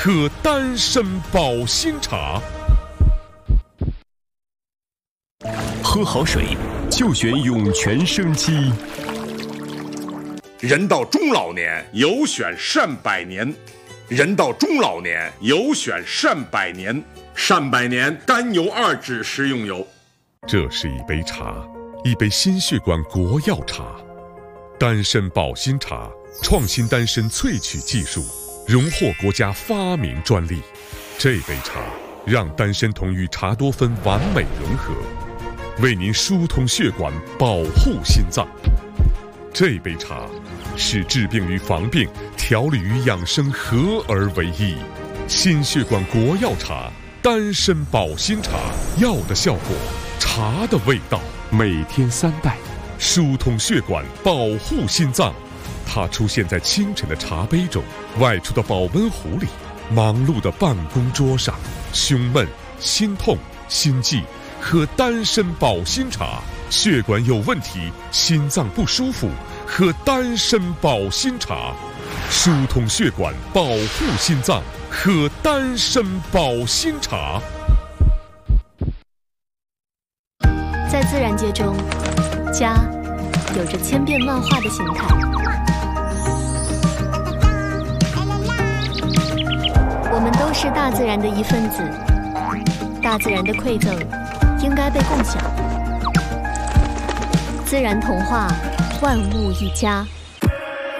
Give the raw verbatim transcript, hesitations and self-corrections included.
喝丹参保心茶。 喝好水就选涌泉生机。 人到中老年有选善百年，人到中老年有选善百年，善百年甘油二酯食用油。 这是一杯茶，一杯心血管国药茶，丹参保心茶，创新丹参萃取技术，荣获国家发明专利。这杯茶让丹参酮与茶多酚完美融合，为您疏通血管，保护心脏。这杯茶使治病与防病、调理与养生合而为一。心血管国药茶，丹参保心茶，药的效果，茶的味道。每天三袋，疏通血管，保护心脏。它出现在清晨的茶杯中，外出的保温壶里，忙碌的办公桌上。胸闷、心痛、心悸，喝丹参保心茶。血管有问题，心脏不舒服，喝丹参保心茶。疏通血管，保护心脏，喝丹参保心茶。 在自然界中，家有着千变万化的形态。我们都是大自然的一份子，大自然的馈赠应该被共享。自然童话，万物一家。